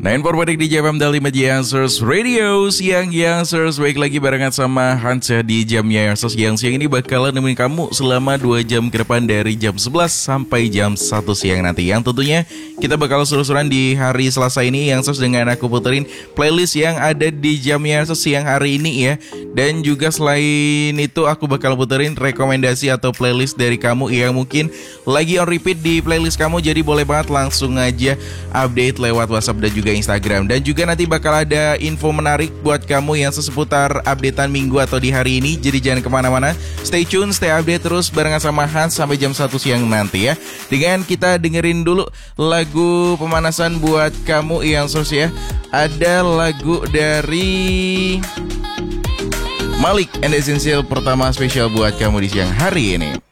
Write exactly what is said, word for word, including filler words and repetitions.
sembilan empat di J M dari Media Youngsters Radio. Siang Youngsters, baik lagi barengan sama Hans ya di jamnya Youngsters. Yang siang ini bakalan nemenin kamu selama dua jam ke depan dari jam sebelas sampai jam satu siang nanti. Yang tentunya kita bakal seru-seruan di hari Selasa ini Youngsters dengan aku puterin playlist yang ada di jamnya Youngsters siang hari ini ya. Dan juga selain itu aku bakal puterin rekomendasi atau playlist dari kamu yang mungkin lagi on repeat di playlist kamu. Jadi boleh banget langsung aja update lewat WhatsApp dan juga Instagram. Dan juga nanti bakal ada info menarik buat kamu yang seputar updatean minggu atau di hari ini. Jadi jangan kemana-mana, stay tune, stay update terus barengan sama Hans sampai jam satu siang nanti ya. Dengan kita dengerin dulu lagu pemanasan buat kamu yang sos ya. Ada lagu dari Malik and Essential pertama spesial buat kamu di siang hari ini.